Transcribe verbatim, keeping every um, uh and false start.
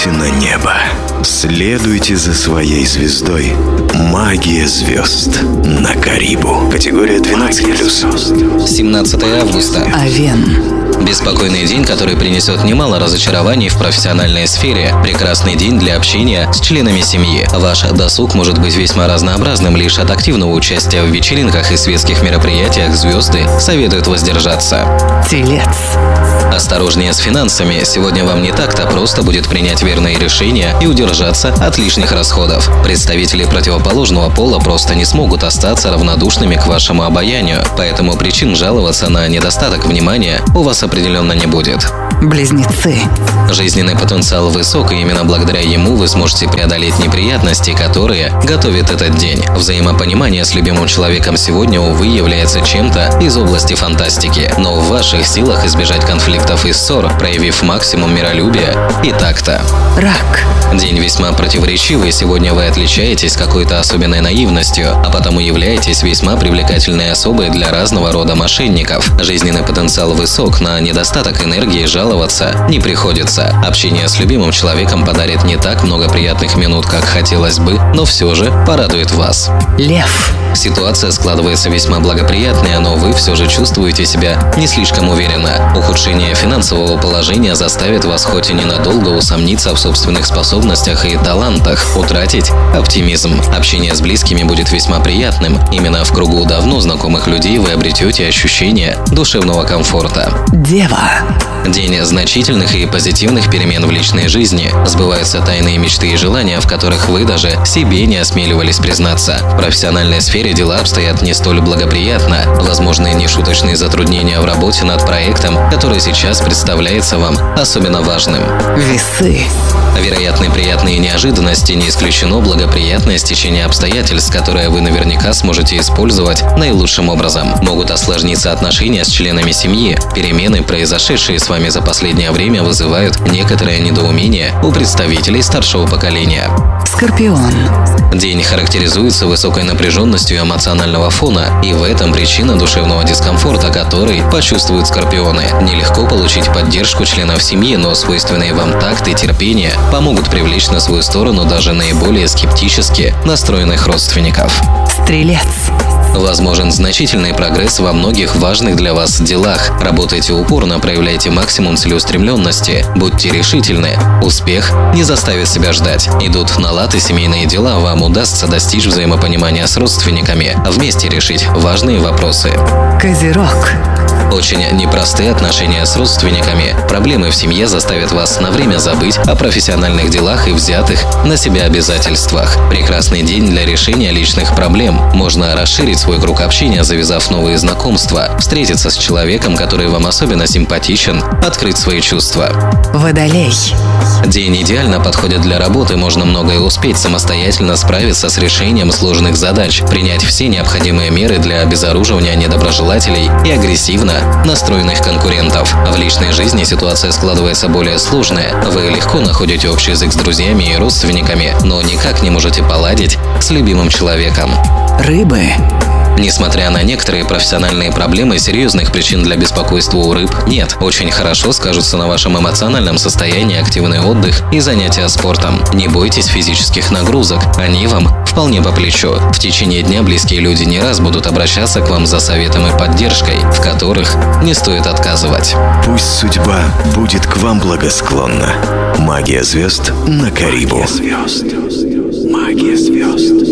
Смотрите на небо. Следуйте за своей звездой. Магия звезд на Карибу. Категория двенадцать плюс. семнадцатое августа. Овен. Беспокойный день, который принесет немало разочарований в профессиональной сфере. Прекрасный день для общения с членами семьи. Ваш досуг может быть весьма разнообразным. Лишь от активного участия в вечеринках и светских мероприятиях звезды советуют воздержаться. Телец. Осторожнее с финансами. Сегодня вам не так-то просто будет принять верные решения и удержаться от лишних расходов. Представители противоположного пола просто не смогут остаться равнодушными к вашему обаянию, поэтому причин жаловаться на недостаток внимания у вас определенно не будет. Близнецы. Жизненный потенциал высок, и именно благодаря ему вы сможете преодолеть неприятности, которые готовит этот день. Взаимопонимание с любимым человеком сегодня, увы, является чем-то из области фантастики, но в ваших силах избежать конфликтов и ссор, проявив максимум миролюбия и такта. Рак. День весьма противоречивый. Сегодня вы отличаетесь какой-то особенной наивностью, а потому являетесь весьма привлекательной особой для разного рода мошенников. Жизненный потенциал высок, на недостаток энергии жаловаться не приходится. Общение с любимым человеком подарит не так много приятных минут, как хотелось бы, но все же порадует вас. Лев. Ситуация складывается весьма благоприятная, но вы все же чувствуете себя не слишком уверенно. Ухудшение финансового положения заставит вас хоть и ненадолго усомниться в собственных способностях и талантах, утратить оптимизм. Общение с близкими будет весьма приятным. Именно в кругу давно знакомых людей вы обретете ощущение душевного комфорта. Дева. День значительных и позитивных перемен в личной жизни. Сбываются тайные мечты и желания, в которых вы даже себе не осмеливались признаться. В профессиональной сфере дела обстоят не столь благоприятно. Возможны нешуточные затруднения в работе над проектом, который сейчас представляется вам особенно важным. Весы. Вероятны приятные неожиданности, не исключено благоприятное стечение обстоятельств, которые вы наверняка сможете использовать наилучшим образом. Могут осложниться отношения с членами семьи. Перемены, произошедшие с вами за последнее время, вызывают некоторое недоумение у представителей старшего поколения. Скорпион. День характеризуется высокой напряженностью эмоционального фона, и в этом причина душевного дискомфорта, который почувствуют скорпионы. Нелегко получить поддержку членов семьи, но свойственные вам такт и терпение помогут привлечь на свою сторону даже наиболее скептически настроенных родственников. Стрелец. Возможен значительный прогресс во многих важных для вас делах. Работайте упорно, проявляйте максимум целеустремленности, будьте решительны. Успех не заставит себя ждать. Идут на лад и семейные дела, вам удастся достичь взаимопонимания с родственниками, вместе решить важные вопросы. Козерог. Очень непростые отношения с родственниками. Проблемы в семье заставят вас на время забыть о профессиональных делах и взятых на себя обязательствах. Прекрасный день для решения личных проблем. Можно расширить свой круг общения, завязав новые знакомства, встретиться с человеком, который вам особенно симпатичен, открыть свои чувства. Водолей. День идеально подходит для работы, можно многое успеть, самостоятельно справиться с решением сложных задач, принять все необходимые меры для обезоруживания недоброжелателей и агрессивно настроенных конкурентов. В личной жизни ситуация складывается более сложная. Вы легко находите общий язык с друзьями и родственниками, но никак не можете поладить с любимым человеком. Рыбы. Несмотря на некоторые профессиональные проблемы, серьезных причин для беспокойства у рыб нет. Очень хорошо скажутся на вашем эмоциональном состоянии активный отдых и занятия спортом. Не бойтесь физических нагрузок, они вам вполне по плечу. В течение дня близкие люди не раз будут обращаться к вам за советом и поддержкой, в которых не стоит отказывать. Пусть судьба будет к вам благосклонна. Магия звезд на Карибу. Магия звезд. Магия звезд.